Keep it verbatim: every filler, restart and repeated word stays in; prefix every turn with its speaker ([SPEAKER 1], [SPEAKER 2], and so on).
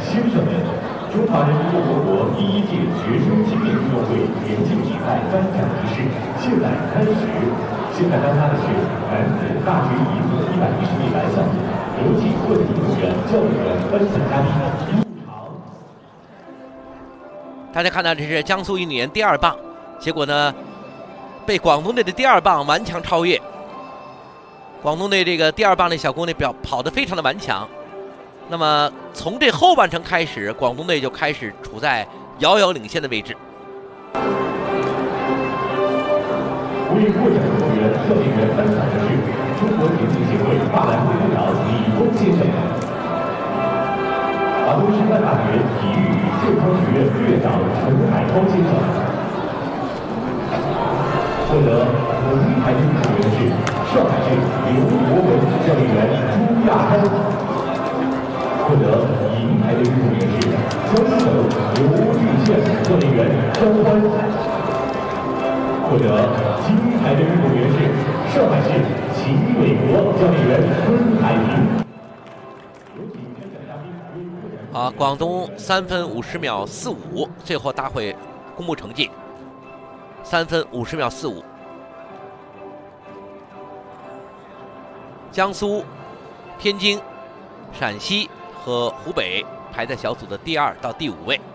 [SPEAKER 1] 先生们，中华人民共和国第一届学生青年运动会田径比赛颁奖仪式现在开始。现在颁发的是男子大学乙组一百一十米栏项目，有请各级运动员、教练员、颁奖嘉宾入场。
[SPEAKER 2] 大家看到这是江苏一年第二棒，结果呢被广东队的第二棒顽强超越。广东队这个第二棒的小姑娘表跑得非常的顽强。那么从这后半程开始，广东队就开始处在遥遥领先的位置。
[SPEAKER 1] 为获奖运动员、教练员颁奖的是中国田径协会大篮会会长李峰先生，华东师范大学体育与健康学院院长陈海涛先生。获得铜牌的运动员是上海市刘国文教练员朱亚康。获得银牌的运动员是江苏省刘玉县教练员张欢。获得金牌的运动员是上海市秦伟国教练员孙海平。
[SPEAKER 2] 啊，广东三分五十秒四五，最后大会公布成绩，三分五十秒四五。江苏、天津、陕西和湖北排在小组的第二到第五位。